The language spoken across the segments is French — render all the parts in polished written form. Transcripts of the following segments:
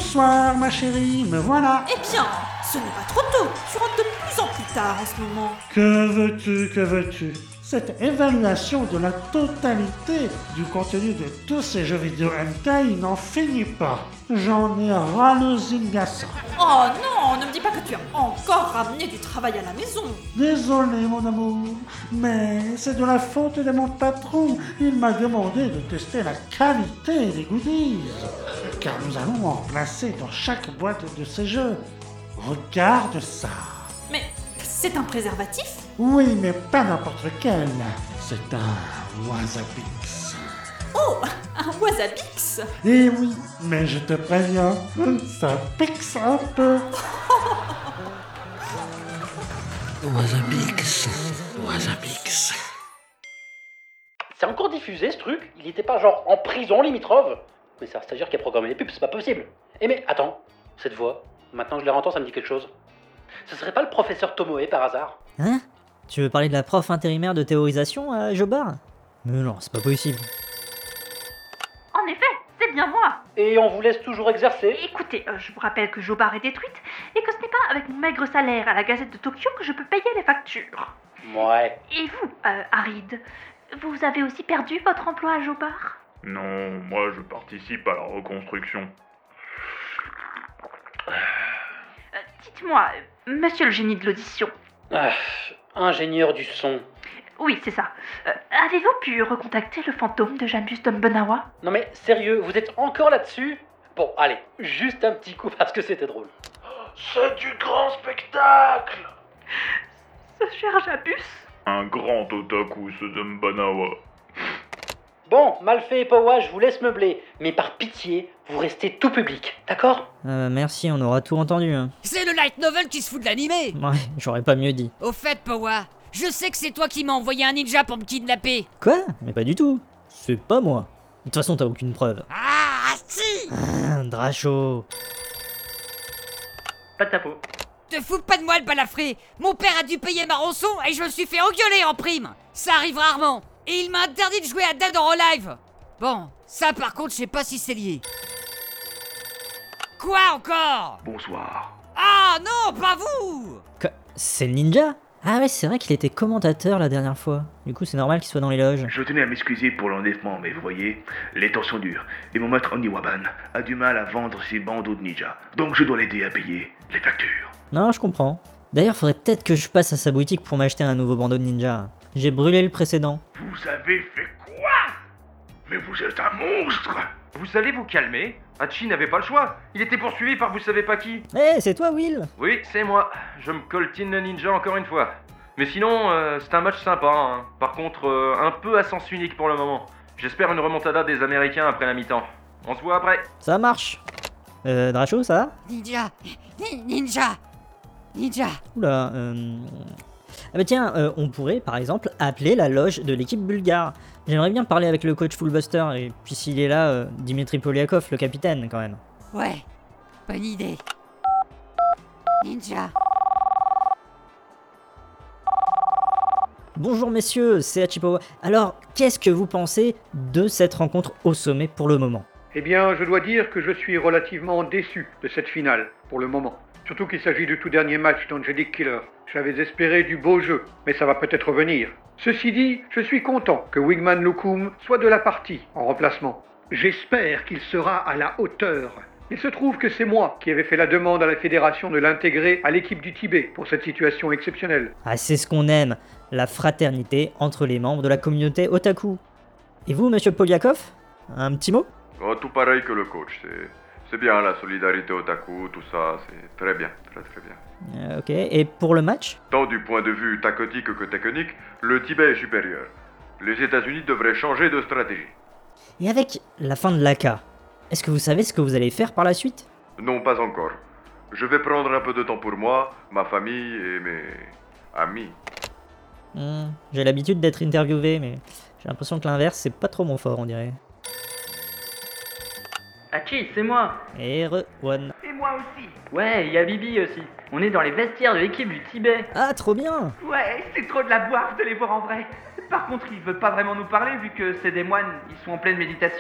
Bonsoir ma chérie, me voilà. Eh bien, ce n'est pas trop tôt. Tu rentres de plus en plus tard en ce moment. Que veux-tu? Cette évaluation de la totalité du contenu de tous ces jeux vidéo hentai n'en finit pas. J'en ai ras le zingasso. Oh non, ne me dis pas que tu as encore ramené du travail à la maison. Désolé mon amour, mais c'est de la faute de mon patron. Il m'a demandé de tester la qualité des goodies. Car nous allons en placer dans chaque boîte de ces jeux. Regarde ça. Mais c'est un préservatif? Oui, mais pas n'importe lequel. C'est un Wasabix. Oh, un Wasabix? Eh oui, mais je te préviens, ça pixe un peu. Wasabix. C'est encore diffusé ce truc? Il était pas genre en prison limitrophe? Mais c'est un stagiaire qui a programmé les pubs, c'est pas possible. Eh mais attends, cette voix, maintenant que je la entends, ça me dit quelque chose. Ce serait pas le professeur Tomoe par hasard? Hein? Tu veux parler de la prof intérimaire de théorisation à Jobard? Mais non, c'est pas possible. En effet, c'est bien moi. Et on vous laisse toujours exercer? Écoutez, je vous rappelle que Jobar est détruite et que ce n'est pas avec mon maigre salaire à la Gazette de Tokyo que je peux payer les factures. Ouais. Et vous, Harid, vous avez aussi perdu votre emploi à Jobar? Non, moi je participe à la reconstruction. Dites-moi, monsieur le génie de l'audition. Ah, ingénieur du son. Oui, c'est ça. Avez-vous pu recontacter le fantôme de Janus Dumbenawa? Non mais sérieux, vous êtes encore là-dessus? Bon, allez, juste un petit coup parce que c'était drôle. C'est du grand spectacle! Ce cher Jabus? Un grand otaku, ce Dumbanawa. Bon, Malfait et Powa, je vous laisse meubler, mais par pitié, vous restez tout public, d'accord? Merci, on aura tout entendu. Hein. C'est le light novel qui se fout de l'animé. Ouais, j'aurais pas mieux dit. Au fait, Powa, je sais que c'est toi qui m'as envoyé un ninja pour me kidnapper. Quoi? Mais pas du tout. C'est pas moi. De toute façon, t'as aucune preuve. Ah, si! Dracho. Pas de ta peau. Te fous pas de moi, le balafré. Mon père a dû payer ma rançon et je me suis fait engueuler en prime. Ça arrive rarement. Et il m'a interdit de jouer à Dead or Alive. Bon, ça par contre, je sais pas si c'est lié. Quoi encore? Bonsoir. Ah non, pas vous! Quoi? C'est le ninja? Ah ouais, c'est vrai qu'il était commentateur la dernière fois. Du coup, c'est normal qu'il soit dans les loges. Je tenais à m'excuser pour l'enlèvement, mais vous voyez, les temps sont durs. Et mon maître Oniwaban a du mal à vendre ses bandeaux de ninja. Donc je dois l'aider à payer les factures. Non, je comprends. D'ailleurs, faudrait peut-être que je passe à sa boutique pour m'acheter un nouveau bandeau de ninja. J'ai brûlé le précédent. Vous avez fait quoi? Mais vous êtes un monstre! Vous allez vous calmer? Hachi n'avait pas le choix. Il était poursuivi par vous savez pas qui. C'est toi, Will? Oui, c'est moi. Je me coltine le ninja encore une fois. Mais sinon, c'est un match sympa. Hein. Par contre, un peu à sens unique pour le moment. J'espère une remontada des Américains après la mi-temps. On se voit après. Ça marche. Dracho, ça va? Ninja! Ninja! Oula, Ah bah tiens, on pourrait par exemple appeler la loge de l'équipe bulgare. J'aimerais bien parler avec le coach Fullbuster, et puis s'il est là, Dimitri Polyakov, le capitaine quand même. Ouais, bonne idée. Ninja. Bonjour messieurs, c'est Hachipowa. Alors, qu'est-ce que vous pensez de cette rencontre au sommet pour le moment? Eh bien, je dois dire que je suis relativement déçu de cette finale, pour le moment. Surtout qu'il s'agit du tout dernier match d'Angelic Killer. J'avais espéré du beau jeu, mais ça va peut-être venir. Ceci dit, je suis content que Wigman Lukum soit de la partie, en remplacement. J'espère qu'il sera à la hauteur. Il se trouve que c'est moi qui avais fait la demande à la fédération de l'intégrer à l'équipe du Tibet pour cette situation exceptionnelle. Ah, c'est ce qu'on aime, la fraternité entre les membres de la communauté otaku. Et vous, monsieur Polyakov? Un petit mot? Oh, tout pareil que le coach, c'est bien la solidarité otaku, tout ça, c'est très bien, très bien. Ok, et pour le match? Tant du point de vue tactique que technique, le Tibet est supérieur. Les États-Unis devraient changer de stratégie. Et avec la fin de l'AK, est-ce que vous savez ce que vous allez faire par la suite? Non, pas encore. Je vais prendre un peu de temps pour moi, ma famille et mes amis. J'ai l'habitude d'être interviewé, mais j'ai l'impression que l'inverse, c'est pas trop mon fort, on dirait. Hachi, c'est moi. Et One. Et moi aussi. Ouais, il y a Bibi aussi. On est dans les vestiaires de l'équipe du Tibet. Ah, trop bien. Ouais, c'est trop de la boîte de les voir en vrai. Par contre, ils veulent pas vraiment nous parler vu que c'est des moines, ils sont en pleine méditation.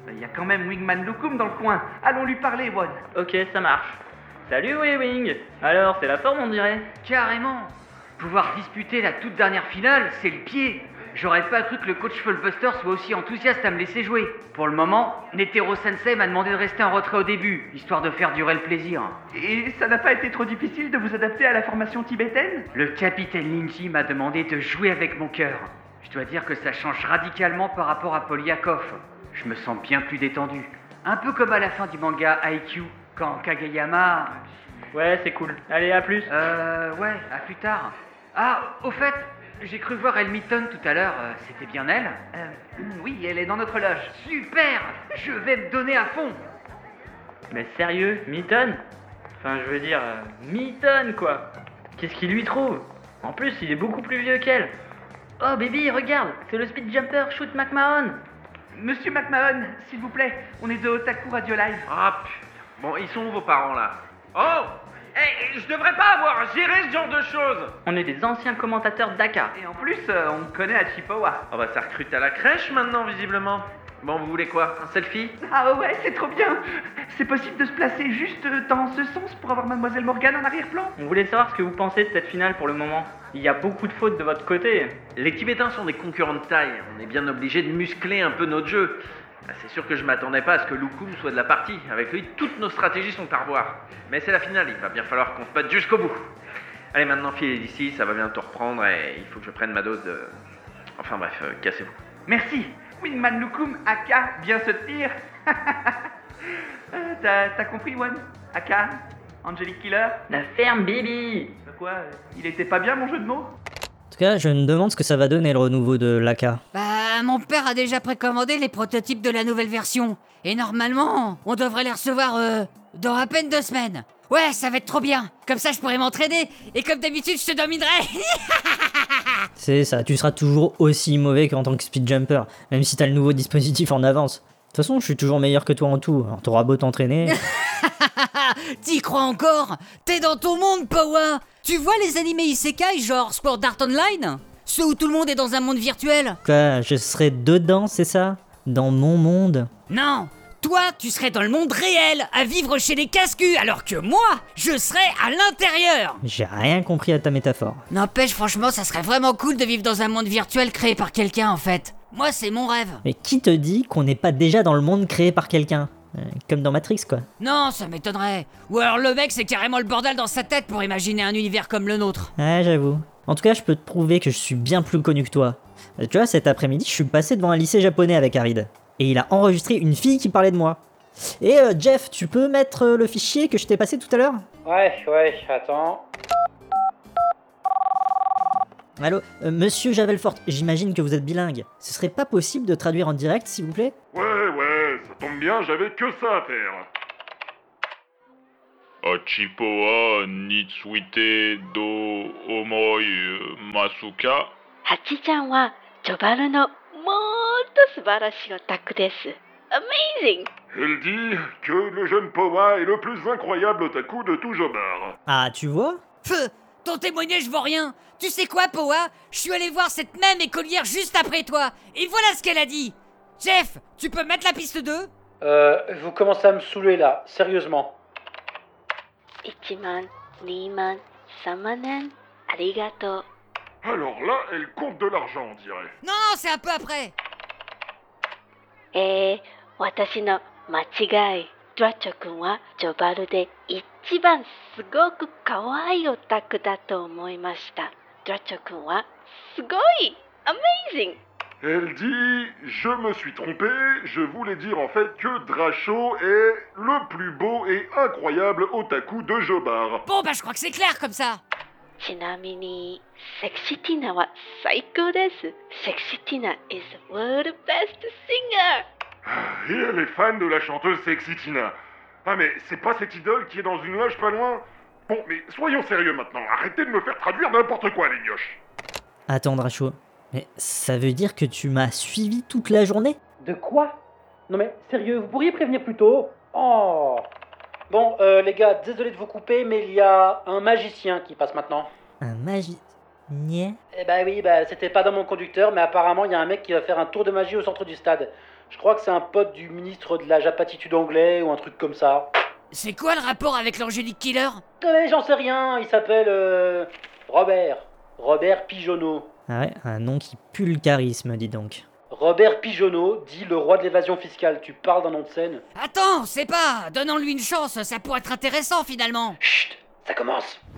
Il y a quand même Wingman Lukum dans le coin. Allons lui parler, One. Ok, ça marche. Salut Wing. Alors, c'est la forme, on dirait. Carrément. Pouvoir disputer la toute dernière finale, c'est le pied. J'aurais pas cru que le coach Fullbuster soit aussi enthousiaste à me laisser jouer. Pour le moment, Netero Sensei m'a demandé de rester en retrait au début, histoire de faire durer le plaisir. Et ça n'a pas été trop difficile de vous adapter à la formation tibétaine? Le capitaine Linji m'a demandé de jouer avec mon cœur. Je dois dire que ça change radicalement par rapport à Polyakov. Je me sens bien plus détendu. Un peu comme à la fin du manga IQ, quand Kageyama... Ouais, c'est cool. Allez, à plus. Ouais, à plus tard. Ah, au fait, j'ai cru voir Elmiton tout à l'heure. C'était bien elle? Oui, elle est dans notre loge. Super! Je vais me donner à fond. Mais sérieux, Milton? Enfin, je veux dire, Milton, quoi. Qu'est-ce qu'il lui trouve? En plus, il est beaucoup plus vieux qu'elle. Oh, baby, regarde, c'est le speed jumper Shoot McMahon. Monsieur McMahon, s'il vous plaît, on est de Otaku Radio Live. Ah, putain. Bon, ils sont où vos parents, là? Oh! Hey, je devrais pas avoir géré ce genre de choses! On est des anciens commentateurs Dakar. Et en plus, on connaît à Chippewa. Ah bah ça recrute à la crèche maintenant, visiblement. Bon, vous voulez quoi? Un selfie? Ah ouais, c'est trop bien. C'est possible de se placer juste dans ce sens pour avoir Mademoiselle Morgane en arrière-plan? On voulait savoir ce que vous pensez de cette finale pour le moment. Il y a beaucoup de fautes de votre côté. Les Tibétains sont des concurrents de taille. On est bien obligé de muscler un peu notre jeu. C'est sûr que je m'attendais pas à ce que Lukum soit de la partie. Avec lui, toutes nos stratégies sont à revoir. Mais c'est la finale, il va bien falloir qu'on se batte jusqu'au bout. Allez, maintenant, filez d'ici, ça va bientôt reprendre et il faut que je prenne ma dose de... Enfin bref, cassez-vous. Merci. Wingman Lukum, Aka, bien se tenir. T'as compris, One? Aka, Angelic Killer. La ferme, Bibi. Quoi? Il était pas bien, mon jeu de mots? En tout cas, je me demande ce que ça va donner le renouveau de l'AK. Bah, mon père a déjà précommandé les prototypes de la nouvelle version. Et normalement, on devrait les recevoir, dans à peine 2 semaines. Ouais, ça va être trop bien. Comme ça, je pourrai m'entraîner. Et comme d'habitude, je te dominerai. C'est ça, tu seras toujours aussi mauvais qu'en tant que speed jumper, même si t'as le nouveau dispositif en avance. De toute façon, je suis toujours meilleur que toi en tout, alors t'auras beau t'entraîner. T'y crois encore? T'es dans ton monde, Powa. Tu vois les animés isekai genre Sword Art Online? Ceux où tout le monde est dans un monde virtuel? Quoi, je serai dedans, c'est ça? Dans mon monde? Non, toi, tu serais dans le monde réel, à vivre chez les casse-culs, alors que moi, je serais à l'intérieur. J'ai rien compris à ta métaphore. N'empêche, franchement, ça serait vraiment cool de vivre dans un monde virtuel créé par quelqu'un, en fait. Moi, c'est mon rêve. Mais qui te dit qu'on n'est pas déjà dans le monde créé par quelqu'un? Comme dans Matrix, quoi. Non, ça m'étonnerait. Ou alors le mec, c'est carrément le bordel dans sa tête pour imaginer un univers comme le nôtre. Ouais, j'avoue. En tout cas, je peux te prouver que je suis bien plus connu que toi. Tu vois, cet après-midi, je suis passé devant un lycée japonais avec Arid. Et il a enregistré une fille qui parlait de moi. Et Jeff, tu peux mettre le fichier que je t'ai passé tout à l'heure? Ouais, attends. Allô, monsieur Javelfort, j'imagine que vous êtes bilingue. Ce serait pas possible de traduire en direct, s'il vous plaît? Ouais, ça tombe bien, j'avais que ça à faire. Achipoa Nitsuite do Omoi Masuka. Hachi-chan wa Jobaru no motto subarashi otaku desu. Amazing! Elle dit que le jeune Powa est le plus incroyable otaku de tout Jobar. Ah, tu vois? Feu! Ton témoignage vaut rien. Tu sais quoi, Powa? Je suis allé voir cette même écolière juste après toi. Et voilà ce qu'elle a dit. Jeff, tu peux mettre la piste 2? Vous commencez à me saouler là, sérieusement. 1万、2万、3万yen、ありがとう。 Alors là, elle compte de l'argent, on dirait. Non, c'est un peu après. 私の間違い。ドラチョ君はジョバルで一番すごく可愛いオタクだと思いました。ドラチョ君はすごい Amazing! Elle dit « Je me suis trompé, je voulais dire en fait que Dracho est le plus beau et incroyable otaku de Jobar. » Bon bah je crois que c'est clair comme ça. ちなみに、セクシティナは最高です。セクシティナ is the world best singer! Et elle est fan de la chanteuse Sexy Tina. Ah mais c'est pas cette idole qui est dans une loge pas loin? Bon mais soyons sérieux maintenant, arrêtez de me faire traduire n'importe quoi les mioches. Attends Dracho, mais ça veut dire que tu m'as suivi toute la journée? De quoi? Non mais sérieux, vous pourriez prévenir plus tôt? Oh. Bon les gars, désolé de vous couper, mais il y a un magicien qui passe maintenant. Un magicien? Eh bah oui, c'était pas dans mon conducteur, mais apparemment il y a un mec qui va faire un tour de magie au centre du stade. Je crois que c'est un pote du ministre de la Japatitude anglais ou un truc comme ça. C'est quoi le rapport avec l'Angélique Killer? Mais j'en sais rien, il s'appelle Robert Pigeonneau. Ah ouais, un nom qui pue le charisme, dis donc. Robert Pigeonneau, dit le roi de l'évasion fiscale. Tu parles d'un nom de scène? Attends, c'est pas. Donnons-lui une chance, ça pourrait être intéressant finalement. Chut, ça commence.